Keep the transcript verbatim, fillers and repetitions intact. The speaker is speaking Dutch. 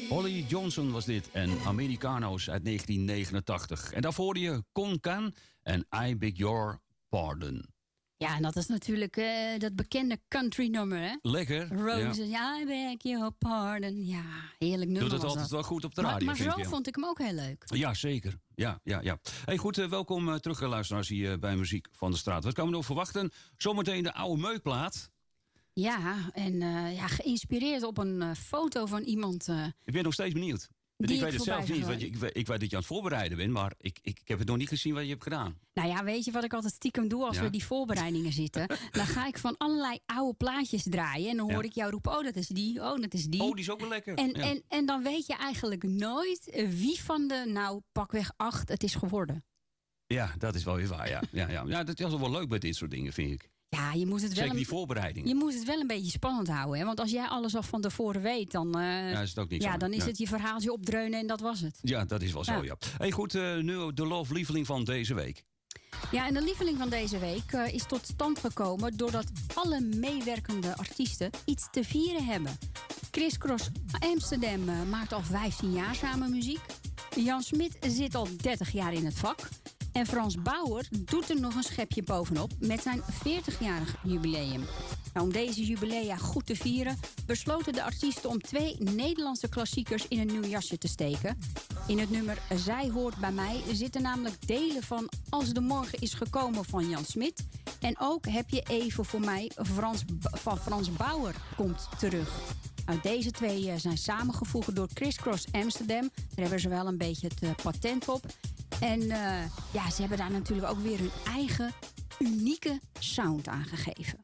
Holly Johnson was dit en Americano's uit negentien negenentachtig. En daarvoor hoorde je Kon Kan en I Beg Your Pardon. Ja, en dat is natuurlijk uh, dat bekende country nummer, hè? Lekker. Roses, ja. I beg your pardon. Ja, heerlijk nummer. Doet het was altijd dat. wel goed op de radio, Maar, maar vind zo je? vond ik hem ook heel leuk. Ja, zeker. Ja, ja, ja. Hey, goed, uh, welkom uh, terug, uh, luisteraars, hier uh, bij Muziek van de Straat. Wat kan we nog verwachten? Zometeen de oude meukplaat. Ja, en uh, ja, geïnspireerd op een uh, foto van iemand. Uh, ik ben nog steeds benieuwd. Ik ik weet het zelf niet, want ik, ik, ik weet dat je aan het voorbereiden bent, maar ik, ik, ik heb het nog niet gezien wat je hebt gedaan. Nou ja, weet je wat ik altijd stiekem doe als ja? we die voorbereidingen zitten? Dan ga ik van allerlei oude plaatjes draaien en dan hoor ja. ik jou roepen, oh dat is die, oh dat is die. Oh, die is ook wel lekker. En, ja. en, en dan weet je eigenlijk nooit wie van de, nou pakweg acht het is geworden. Ja, dat is wel weer waar, ja. ja, ja. ja dat is wel leuk bij dit soort dingen, vind ik. Ja, je moet het wel Zeker een, die voorbereidingen. Je moet het wel een beetje spannend houden. Hè? Want als jij alles al van tevoren weet, dan, uh, ja, is het ook niet ja, zo. dan is ja. het je verhaaltje opdreunen en dat was het. Ja, dat is wel zo, ja. ja. Hey, goed, uh, nu de love-lieveling van deze week. Ja, en de lieveling van deze week uh, is tot stand gekomen doordat alle meewerkende artiesten iets te vieren hebben. Chris Cross Amsterdam uh, maakt al vijftien jaar samen muziek. Jan Smit zit al dertig jaar in het vak. En Frans Bauer doet er nog een schepje bovenop met zijn veertigjarig jubileum. Nou, om deze jubilea goed te vieren besloten de artiesten om twee Nederlandse klassiekers in een nieuw jasje te steken. In het nummer Zij hoort bij mij zitten namelijk delen van Als de morgen is gekomen van Jan Smit. En ook Heb je even voor mij Frans, van Frans Bauer komt terug. Nou, deze twee zijn samengevoegd door Chris Cross Amsterdam. Daar hebben ze wel een beetje het uh, patent op. En uh, ja, ze hebben daar natuurlijk ook weer hun eigen unieke sound aangegeven.